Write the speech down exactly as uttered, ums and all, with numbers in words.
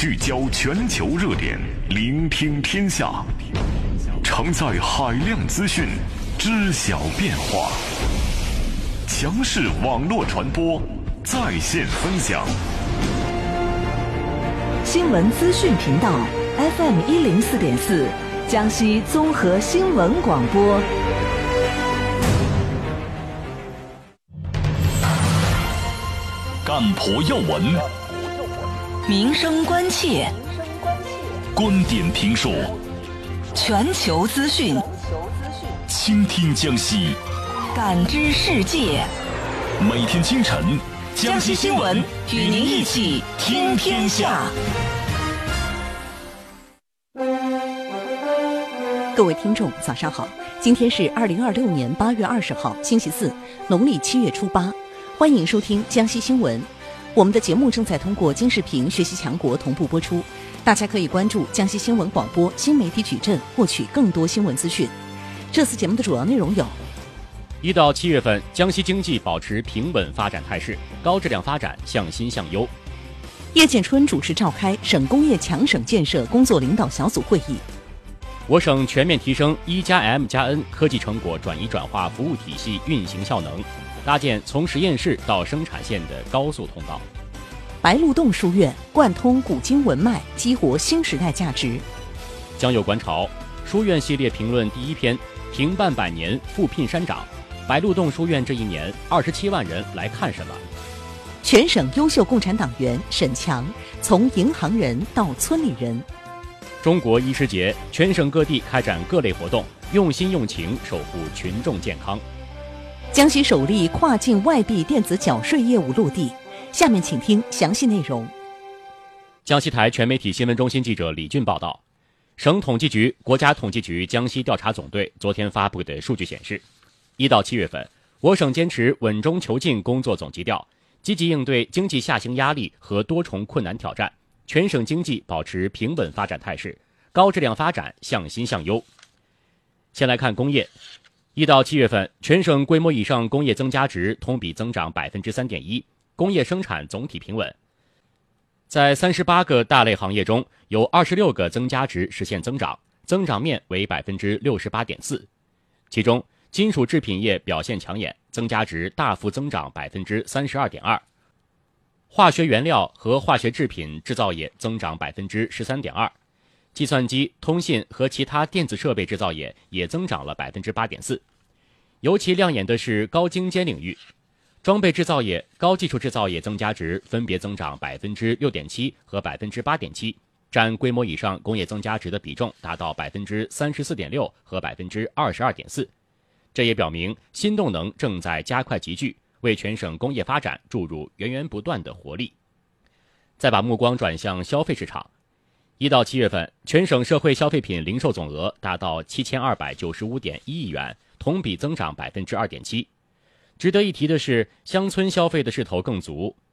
聚焦全球热点，聆听天下，承载海量资讯，知晓变化。强势网络传播，在线分享。 新闻资讯频道 F M 一零四点四，江西综合新闻广播。 干婆要闻， 民生关切， 观点评说， 全球资讯， 倾听江西， 感知世界。 每天清晨， 江西新闻与您一起听天下。各位听众，早上好！今天是二零二六年八月二十号，星期四，农历七月初八。欢迎收听江西新闻。我们的节目正在通过金视频学习强国同步播出，大家可以关注江西新闻广播新媒体矩阵，获取更多新闻资讯。这次节目的主要内容有： 一到七月份，江西经济保持平稳发展态势，高质量发展向新向优。 叶建春主持召开省工业强省建设工作领导小组会议。 我省全面提升一加 M 加 N 科技成果转移转化服务体系运行效能，搭建从实验室到生产线的高速通道。 白鹿洞书院贯通古今文脉，激活新时代价值。 江右观潮书院系列评论第一篇：停办百年复聘山长，白鹿洞书院这一年二十七万人来看什么？ 全省优秀共产党员沈强，从银行人到村里人。 中国医师节，全省各地开展各类活动，用心用情守护群众健康。 江西首例跨境外币电子缴税业务落地，下面请听详细内容。 江西台全媒体新闻中心记者李俊报道，省统计局、国家统计局江西调查总队昨天发布的数据显示，一到七月份，我省坚持稳中求进工作总基调，积极应对经济下行压力和多重困难挑战，全省经济保持平稳发展态势，高质量发展向新向优。先来看工业。一到七月份，全省规模以上工业增加值同比增长 百分之三点一， 工业生产总体平稳。在三十八个大类行业中，有二十六个增加值实现增长，增长面为 百分之六十八点四。 其中金属制品业表现抢眼，增加值大幅增长 百分之三十二点二， 化学原料和化学制品制造业增长 百分之十三点二，计算机、通信和其他电子设备制造业也增长了 百分之八点四。 尤其亮眼的是高精尖领域，装备制造业、高技术制造业增加值分别增长 百分之六点七 和 百分之八点七， 占规模以上工业增加值的比重达到 百分之三十四点六 和 百分之二十二点四。 这也表明新动能正在加快集聚，为全省工业发展注入源源不断的活力。再把目光转向消费市场，一到七月份，全省社会消费品零售总额达到七千二百九十五点一亿元，同比增长 百分之二点七。值得一提的是，乡村消费的势头更足，